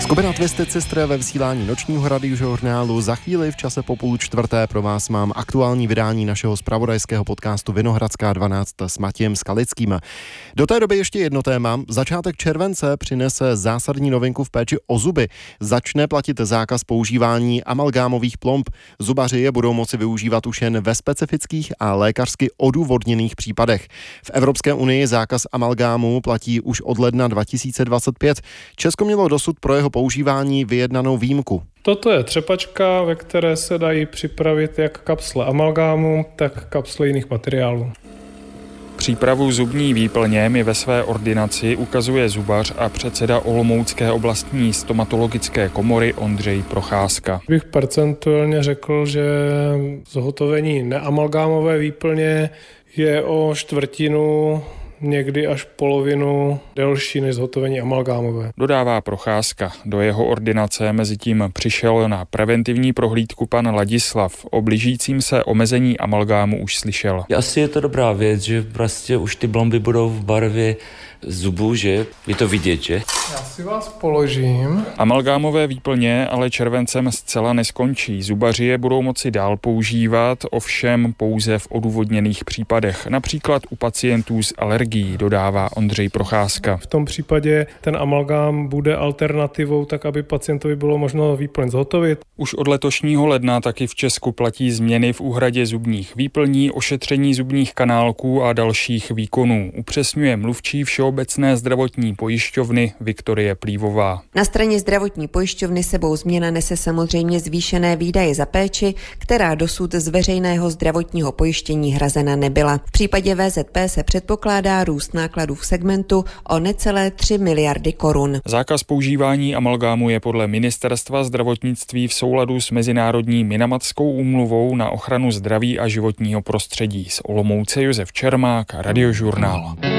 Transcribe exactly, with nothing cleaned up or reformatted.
Skupina Twisted Sister ve vysílání nočního radiožurnálu. Za chvíli v čase po půl čtvrté pro vás mám aktuální vydání našeho zpravodajského podcastu Vinohradská dvanáct s Matějem Skalickým. Do té doby ještě jedno téma. Začátek července přinese zásadní novinku v péči o zuby. Začne platit zákaz používání amalgámových plomb. Zubaři je budou moci využívat už jen ve specifických a lékařsky odůvodněných případech. V Evropské unii zákaz amalgámu platí už od ledna dva tisíce dvacet pět. Česko mělo dosud pro jeho používání vyjednanou výjimku. Toto je třepačka, ve které se dají připravit jak kapsle amalgámu, tak kapsle jiných materiálů. Přípravu zubní výplně mi ve své ordinaci ukazuje zubař a předseda Olomoucké oblastní stomatologické komory Ondřej Procházka. Bych percentuálně řekl, že zhotovení neamalgámové výplně je o čtvrtinu, někdy až polovinu delší než zhotovení amalgámové. Dodává Procházka. Do jeho ordinace mezitím přišel na preventivní prohlídku pan Ladislav. O blížícím se omezení amalgámu už slyšel. Asi je to dobrá věc, že prostě už ty blomby budou v barvě zubů, že? Je to vidět, že? Já si vás položím. Amalgámové výplně ale červencem zcela neskončí. Zubaři je budou moci dál používat, ovšem pouze v odůvodněných případech. Například u pacientů s alergií, dodává Ondřej Procházka. V tom případě ten amalgám bude alternativou, tak aby pacientovi bylo možno výplň zhotovit. Už od letošního ledna taky v Česku platí změny v úhradě zubních výplní, ošetření zubních kanálků a dalších výkonů. Upřesňuje mluvčí Všeobecné zdravotní pojišťovny Viktorie Plívová. Na straně zdravotní pojišťovny sebou změna nese samozřejmě zvýšené výdaje za péči, která dosud z veřejného zdravotního pojištění hrazena nebyla. V případě V Z P se předpokládá růst nákladů v segmentu o necelé tři miliardy korun. Zákaz používání amalgámu je podle Ministerstva zdravotnictví v souladu s Mezinárodní Minamatskou úmluvou na ochranu zdraví a životního prostředí. Z Olomouce Josef Čermák, Radiožurnál.